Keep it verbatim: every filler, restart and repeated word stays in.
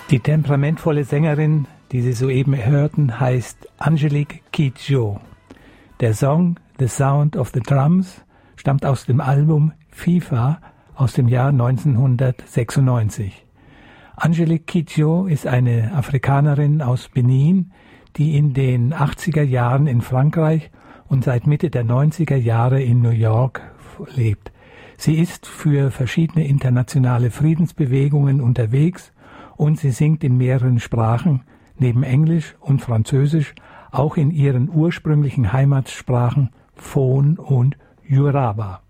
Die temperamentvolle Sängerin, die Sie soeben hörten, heißt Angelique Kidjo. Der Song The Sound of the Drums stammt aus dem Album FIFA aus dem Jahr neunzehnhundertsechsundneunzig. Angelique Kidjo ist eine Afrikanerin aus Benin, die in den achtziger Jahren in Frankreich und seit Mitte der neunziger Jahre in New York lebt. Sie ist für verschiedene internationale Friedensbewegungen unterwegs und sie singt in mehreren Sprachen, neben Englisch und Französisch, auch in ihren ursprünglichen Heimatsprachen Fon und Yoruba.